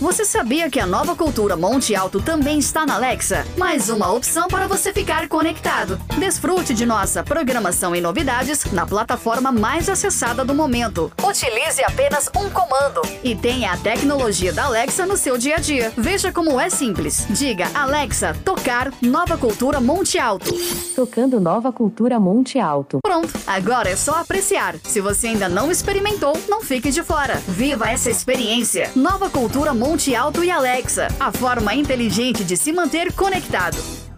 Você sabia que a Nova Cultura Monte Alto também está na Alexa? Mais uma opção para você ficar conectado. Desfrute de nossa programação e novidades na plataforma mais acessada do momento. Utilize apenas um comando e tenha a tecnologia da Alexa no seu dia a dia. Veja como é simples. Diga, Alexa, tocar Nova Cultura Monte Alto. Tocando Nova Cultura Monte Alto. Pronto, agora é só apreciar. Se você ainda não experimentou, não fique de fora. Viva essa experiência. Nova Cultura Monte Alto e Alexa, a forma inteligente de se manter conectado.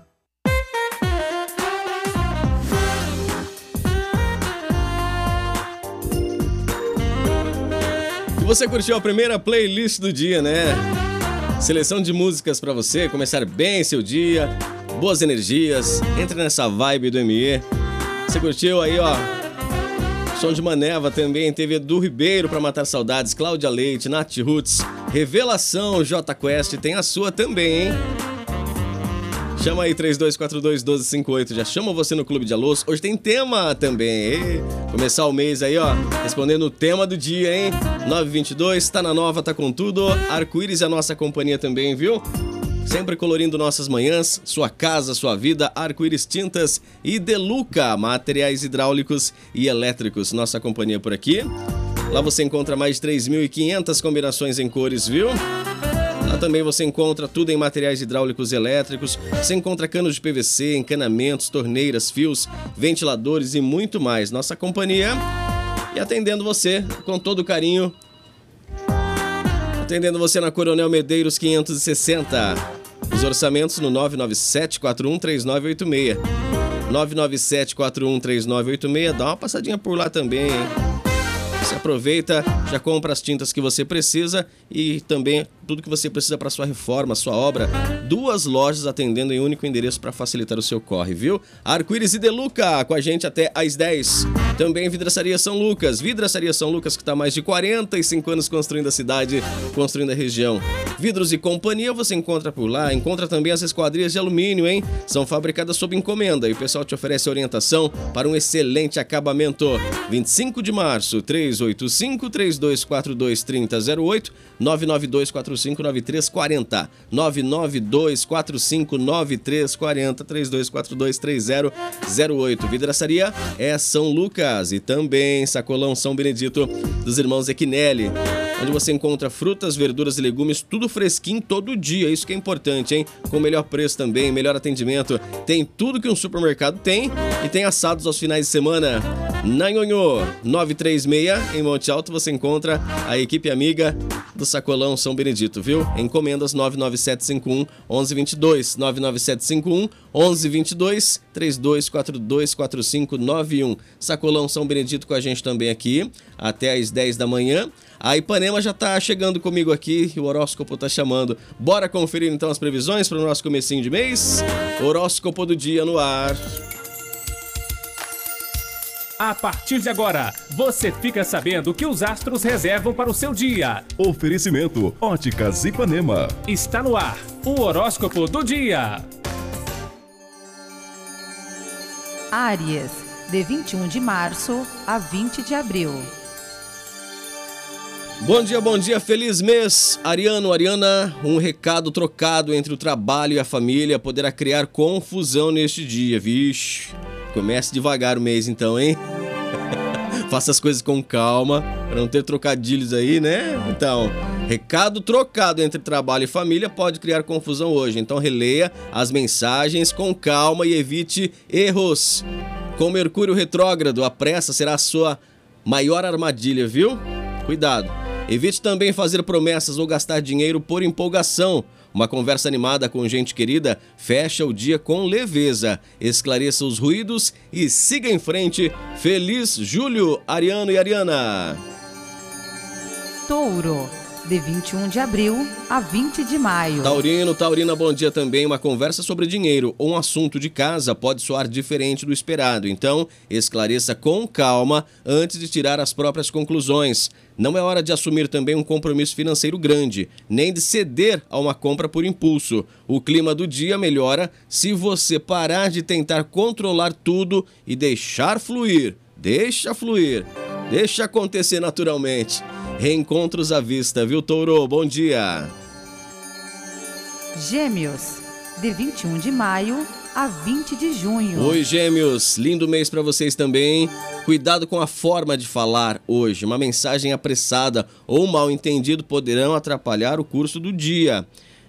E você curtiu a primeira playlist do dia, né? Seleção de músicas pra você começar bem seu dia, boas energias, entre nessa vibe do ME. Você curtiu aí, ó? Som de Maneva também, teve Edu Ribeiro pra matar saudades, Cláudia Leite, Nath Roots, Revelação, J Quest, tem a sua também, hein? Chama aí 3242-1258, já chama você no Clube de Alôs. Hoje tem tema também, começar o mês aí, ó, respondendo o tema do dia, hein? 922, tá na nova, tá com tudo. Arco-Íris é a nossa companhia também, viu? Sempre colorindo nossas manhãs, sua casa, sua vida. Arco-Íris Tintas e Deluca, materiais hidráulicos e elétricos. Nossa companhia por aqui. Lá você encontra mais de 3.500 combinações em cores, viu? Lá também você encontra tudo em materiais hidráulicos e elétricos. Você encontra canos de PVC, encanamentos, torneiras, fios, ventiladores e muito mais. Nossa companhia e atendendo você com todo carinho. Atendendo você na Coronel Medeiros 560. Os orçamentos no 997-413986. 997-413986. Dá uma passadinha por lá também, hein? Você aproveita, já compra as tintas que você precisa e também tudo que você precisa para sua reforma, sua obra. 2 lojas atendendo em um único endereço para facilitar o seu corre, viu? Arco-Íris e Deluca com a gente até às 10. Também Vidraçaria São Lucas. Vidraçaria São Lucas que está há mais de 45 anos construindo a cidade, construindo a região. Vidros e companhia você encontra por lá. Encontra também as esquadrias de alumínio, hein? São fabricadas sob encomenda e o pessoal te oferece orientação para um excelente acabamento. 25 de março, 385-3242-3008, 99245-9340, 99245-9340, 3242-3008. Vidraçaria é São Lucas e também Sacolão São Benedito dos irmãos Equinelli, onde você encontra frutas, verduras e legumes, tudo fresquinho todo dia, isso que é importante, hein? Com melhor preço também, melhor atendimento, tem tudo que um supermercado tem e tem assados aos finais de semana. Na Nhonhô 936, em Monte Alto, você encontra a equipe amiga do Sacolão São Benedito, viu? Encomendas 99751-1122, 99751-1122, 3242-4591. Sacolão São Benedito com a gente também aqui, até às 10 da manhã. A Ipanema já tá chegando comigo aqui e o horóscopo tá chamando. Bora conferir então as previsões para o nosso comecinho de mês? Horóscopo do dia no ar. A partir de agora, você fica sabendo o que os astros reservam para o seu dia. Oferecimento Óticas Ipanema. Está no ar, o horóscopo do dia. Áries, de 21 de março a 20 de abril. Bom dia, feliz mês. Ariano, Ariana, um recado trocado entre o trabalho e a família poderá criar confusão neste dia, vixe. Comece devagar o mês então, hein? Faça as coisas com calma, para não ter trocadilhos aí, né? Então, recado trocado entre trabalho e família pode criar confusão hoje. Então, releia as mensagens com calma e evite erros. Com Mercúrio retrógrado, a pressa será a sua maior armadilha, viu? Cuidado. Evite também fazer promessas ou gastar dinheiro por empolgação. Uma conversa animada com gente querida fecha o dia com leveza. Esclareça os ruídos e siga em frente. Feliz Julho, Ariano e Ariana. Touro, de 21 de abril a 20 de maio. Taurino, Taurina, bom dia também. Uma conversa sobre dinheiro ou um assunto de casa pode soar diferente do esperado. Então, esclareça com calma antes de tirar as próprias conclusões. Não é hora de assumir também um compromisso financeiro grande, nem de ceder a uma compra por impulso. O clima do dia melhora se você parar de tentar controlar tudo e deixar fluir. Deixa fluir. Deixa acontecer naturalmente. Reencontros à vista, viu, Touro? Bom dia. Gêmeos, de 21 de maio a 20 de junho. Oi, Gêmeos, lindo mês para vocês também. Cuidado com a forma de falar hoje. Uma mensagem apressada ou mal entendido poderão atrapalhar o curso do dia.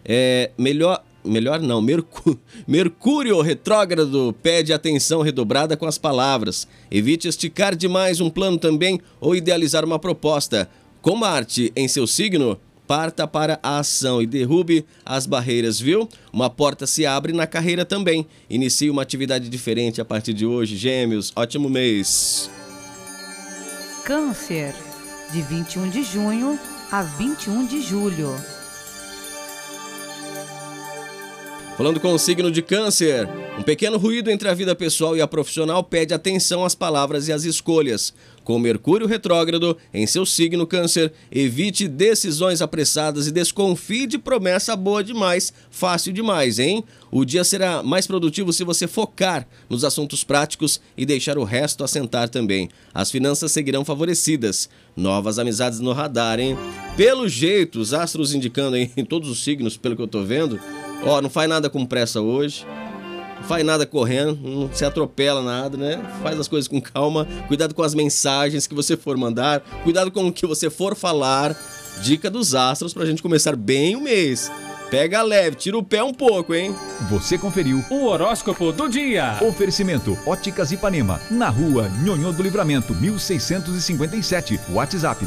Mercúrio retrógrado pede atenção redobrada com as palavras. Evite esticar demais um plano também ou idealizar uma proposta. Com Marte em seu signo, parta para a ação e derrube as barreiras, viu? Uma porta se abre na carreira também. Inicie uma atividade diferente a partir de hoje, Gêmeos. Ótimo mês. Câncer, de 21 de junho a 21 de julho. Falando com o signo de Câncer, um pequeno ruído entre a vida pessoal e a profissional pede atenção às palavras e às escolhas. Com Mercúrio retrógrado em seu signo, Câncer, evite decisões apressadas e desconfie de promessa boa demais, fácil demais, hein? O dia será mais produtivo se você focar nos assuntos práticos e deixar o resto assentar também. As finanças seguirão favorecidas. Novas amizades no radar, hein? Pelo jeito, os astros indicando aí em todos os signos, pelo que eu tô vendo, não faz nada com pressa hoje. Não faz nada correndo, não se atropela nada, né? Faz as coisas com calma, cuidado com as mensagens que você for mandar, cuidado com o que você for falar. Dica dos astros pra gente começar bem o mês. Pega leve, tira o pé um pouco, hein? Você conferiu O horóscopo do dia. Oferecimento Óticas Ipanema, na rua Nhonhô do Livramento, 1657. WhatsApp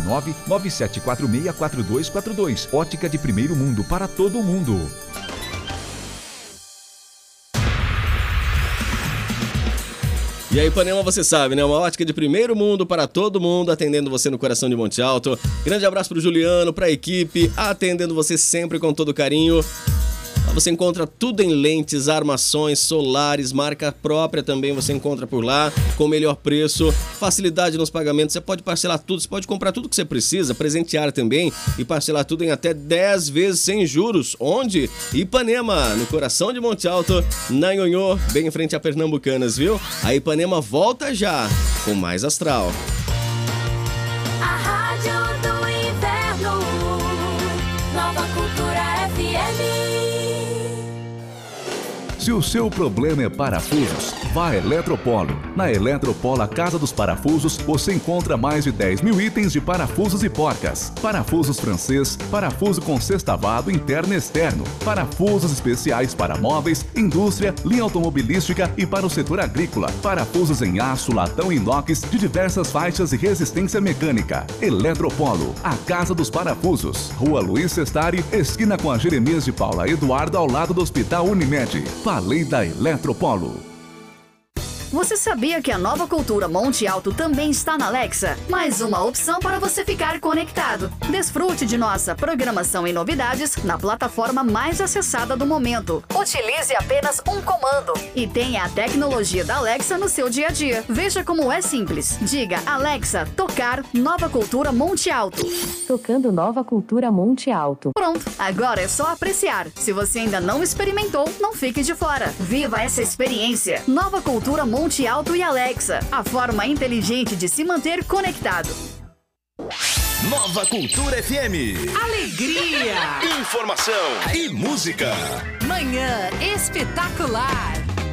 997464242. Ótica de primeiro mundo para todo mundo. E aí, Ipanema, você sabe, né? Uma ótica de primeiro mundo para todo mundo, atendendo você no coração de Monte Alto. Grande abraço pro Juliano, pra equipe, atendendo você sempre com todo carinho. Lá você encontra tudo em lentes, armações, solares, marca própria também você encontra por lá, com o melhor preço, facilidade nos pagamentos, você pode parcelar tudo, você pode comprar tudo que você precisa, presentear também e parcelar tudo em até 10 vezes sem juros. Onde? Ipanema, no coração de Monte Alto, na Nhonhô, bem em frente a Pernambucanas, viu? A Ipanema volta já, com mais astral. A Rádio do Inverno, Nova Cultura FM. Se o seu problema é parafusos, vá a Eletropolo. Na Eletropolo, a Casa dos Parafusos, você encontra mais de 10 mil itens de parafusos e porcas. Parafusos francês, parafuso com sextavado interno e externo, parafusos especiais para móveis, indústria, linha automobilística e para o setor agrícola. Parafusos em aço, latão e inox de diversas faixas e resistência mecânica. Eletropolo, a Casa dos Parafusos. Rua Luiz Sestari, esquina com a Jeremias de Paula Eduardo, ao lado do Hospital Unimed. Falei da Eletropolo. Você sabia que a Nova Cultura Monte Alto também está na Alexa? Mais uma opção para você ficar conectado. Desfrute de nossa programação e novidades na plataforma mais acessada do momento. Utilize apenas um comando e tenha a tecnologia da Alexa no seu dia a dia. Veja como é simples. Diga, Alexa, tocar Nova Cultura Monte Alto. Tocando Nova Cultura Monte Alto. Pronto, agora é só apreciar. Se você ainda não experimentou, não fique de fora. Viva essa experiência. Nova Cultura Monte Alto e Alexa, a forma inteligente de se manter conectado. Nova Cultura FM. Alegria! Informação e música. Manhã espetacular!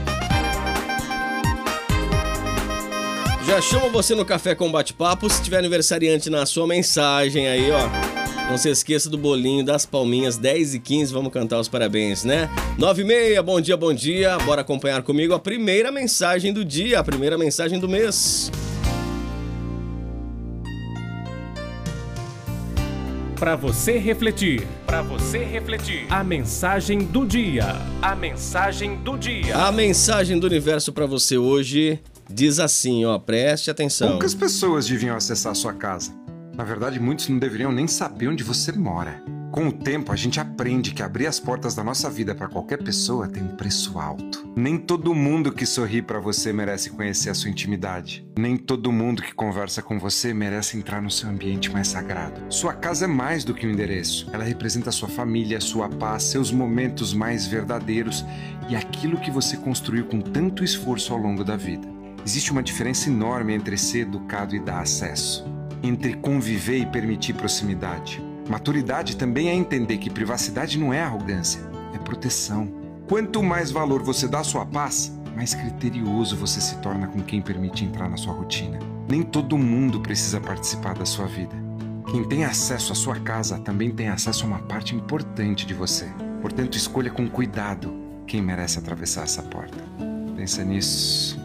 Já chamo você no Café com Bate-Papo, se tiver aniversariante na sua mensagem aí, ó. Não se esqueça do bolinho, das palminhas, 10h15, vamos cantar os parabéns, né? 9h30, bom dia, bora acompanhar comigo a primeira mensagem do dia, a primeira mensagem do mês. Para você refletir, a mensagem do dia, a mensagem do dia. A mensagem do universo para você hoje diz assim, ó, preste atenção. Poucas pessoas deviam acessar a sua casa. Na verdade, muitos não deveriam nem saber onde você mora. Com o tempo, a gente aprende que abrir as portas da nossa vida para qualquer pessoa tem um preço alto. Nem todo mundo que sorri para você merece conhecer a sua intimidade. Nem todo mundo que conversa com você merece entrar no seu ambiente mais sagrado. Sua casa é mais do que um endereço. Ela representa a sua família, sua paz, seus momentos mais verdadeiros e aquilo que você construiu com tanto esforço ao longo da vida. Existe uma diferença enorme entre ser educado e dar acesso. Entre conviver e permitir proximidade. Maturidade também é entender que privacidade não é arrogância, é proteção. Quanto mais valor você dá à sua paz, mais criterioso você se torna com quem permite entrar na sua rotina. Nem todo mundo precisa participar da sua vida. Quem tem acesso à sua casa também tem acesso a uma parte importante de você. Portanto, escolha com cuidado quem merece atravessar essa porta. Pensa nisso.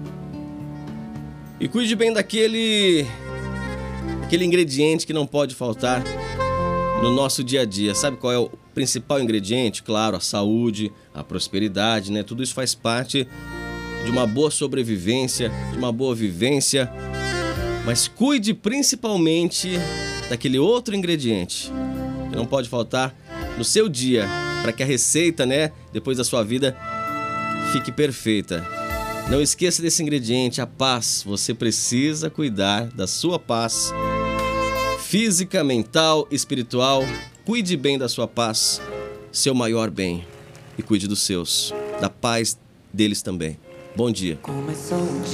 E cuide bem daquele ingrediente que não pode faltar no nosso dia a dia. Sabe qual é o principal ingrediente? Claro, a saúde, a prosperidade, né? Tudo isso faz parte de uma boa sobrevivência, de uma boa vivência. Mas cuide principalmente daquele outro ingrediente que não pode faltar no seu dia, para que a receita, né, depois da sua vida, fique perfeita. Não esqueça desse ingrediente, a paz. Você precisa cuidar da sua paz física, mental, espiritual. Cuide bem da sua paz, seu maior bem. E cuide dos seus, da paz deles também. Bom dia.